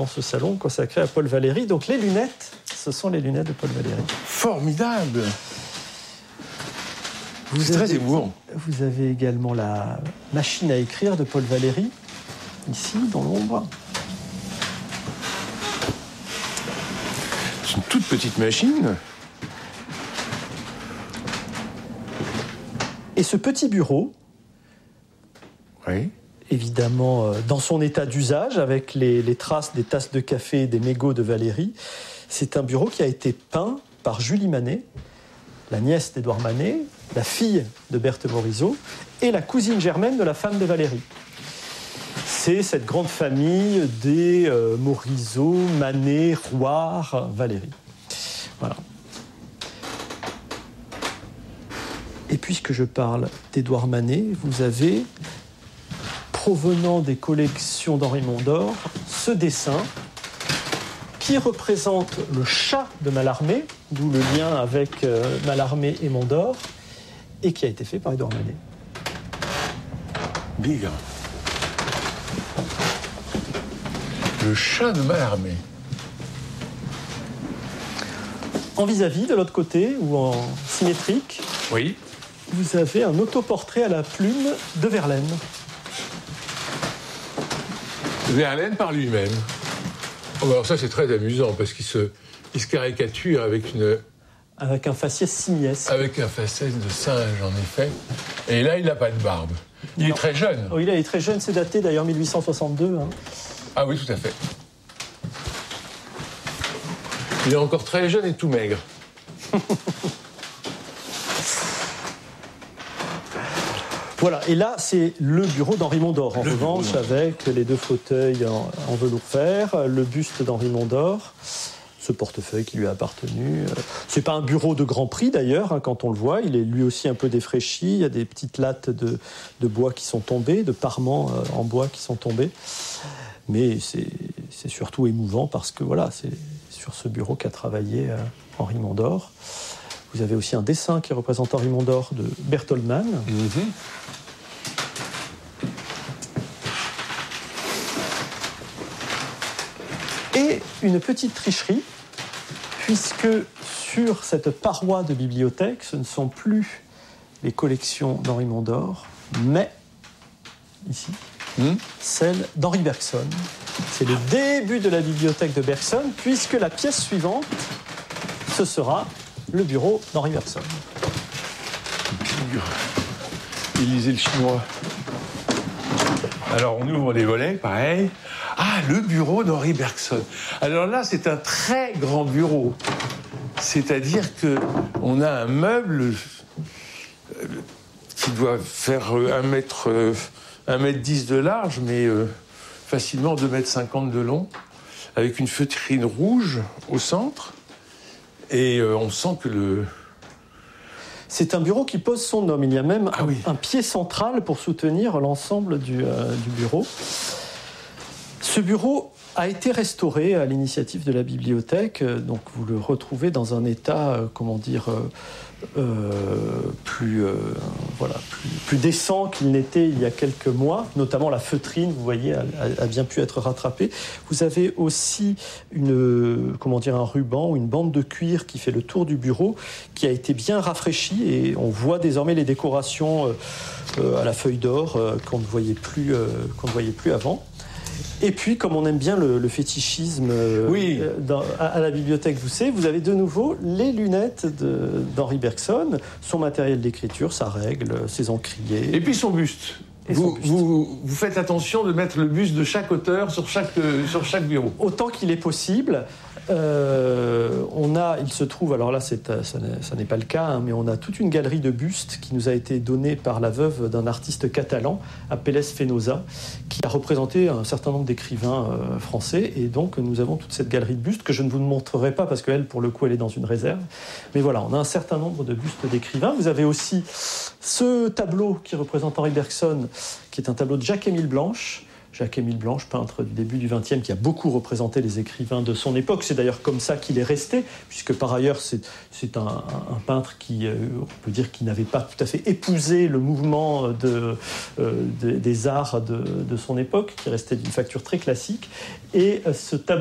dans ce salon consacré à Paul Valéry. Donc les lunettes, ce sont les lunettes de Paul Valéry. Formidable. C'est très émouvant. Vous avez également la machine à écrire de Paul Valéry, ici, dans l'ombre. C'est une toute petite machine. Et ce petit bureau, oui. Évidemment, dans son état d'usage, avec les traces des tasses de café et des mégots de Valéry, c'est un bureau qui a été peint par Julie Manet, la nièce d'Édouard Manet, la fille de Berthe Morisot et la cousine germaine de la femme de Valéry. C'est cette grande famille des Morisot, Manet, Rouard, Valéry. Voilà. Et puisque je parle d'Édouard Manet, vous avez, provenant des collections d'Henri Mondor, ce dessin qui représente le chat de Mallarmé, d'où le lien avec Mallarmé et Mondor, et qui a été fait par Édouard Manet. Big. Le chat de Mallarmé. En vis-à-vis, de l'autre côté, ou en symétrique, oui. Vous avez un autoportrait à la plume de Verlaine. Verlaine par lui-même. Oh, alors ça, c'est très amusant, parce qu'il se caricature avec un faciès simiesque. Avec un faciès de singe, en effet. Et là, il n'a pas de barbe. Il est très jeune. Oui, il est très jeune, c'est daté d'ailleurs 1862. Hein. Ah oui, tout à fait. Il est encore très jeune et tout maigre. Voilà, et là, c'est le bureau d'Henri Mondor, en revanche, avec les deux fauteuils en velours vert, le buste d'Henri Mondor, ce portefeuille qui lui a appartenu. C'est pas un bureau de grand prix, d'ailleurs, hein, quand on le voit. Il est lui aussi un peu défraîchi. Il y a des petites lattes de bois qui sont tombées, de parements en bois qui sont tombés. Mais c'est surtout émouvant parce que, voilà, c'est sur ce bureau qu'a travaillé Henri Mondor. Vous avez aussi un dessin qui représente Henri Mondor de Berthold Mann. Mm-hmm. Et une petite tricherie, puisque sur cette paroi de bibliothèque, ce ne sont plus les collections d'Henri Mondor, mais, ici, celle d'Henri Bergson. C'est le début de la bibliothèque de Bergson, puisque la pièce suivante, ce sera le bureau d'Henri Bergson. Il lisait le chinois. Alors on ouvre les volets, pareil. Ah, le bureau d'Henri Bergson. Alors là, c'est un très grand bureau. C'est-à-dire qu'on a un meuble qui doit faire 1m10 de large, mais facilement 2,50 m de long, avec une feutrine rouge au centre. Et on sent que C'est un bureau qui pose son nom. Il y a même un pied central pour soutenir l'ensemble du bureau. Ce bureau a été restauré à l'initiative de la bibliothèque. Donc vous le retrouvez dans un état, plus décent qu'il n'était il y a quelques mois. Notamment la feutrine, vous voyez, a bien pu être rattrapée. Vous avez aussi un ruban ou une bande de cuir qui fait le tour du bureau, qui a été bien rafraîchi, et on voit désormais les décorations à la feuille d'or qu'on ne voyait plus avant. Et puis, comme on aime bien le fétichisme à la bibliothèque Doucet, vous avez de nouveau les lunettes d'Henri Bergson, son matériel d'écriture, sa règle, ses encriers. Et puis son buste. Vous faites attention de mettre le buste de chaque auteur sur chaque bureau. Autant qu'il est possible. Il se trouve, alors là, ça n'est pas le cas, hein, mais on a toute une galerie de bustes qui nous a été donnée par la veuve d'un artiste catalan, Apelles Fenosa, qui a représenté un certain nombre d'écrivains français, et donc nous avons toute cette galerie de bustes que je ne vous montrerai pas parce qu'elle, pour le coup, elle est dans une réserve. Mais voilà, on a un certain nombre de bustes d'écrivains. Vous avez aussi ce tableau qui représente Henri Bergson, qui est un tableau de Jacques-Émile Blanche, Jacques-Émile Blanche, peintre du début du XXe, qui a beaucoup représenté les écrivains de son époque. C'est d'ailleurs comme ça qu'il est resté, puisque par ailleurs, c'est un peintre qui, on peut dire, qui n'avait pas tout à fait épousé le mouvement des arts de son époque, qui restait d'une facture très classique. Et ce tableau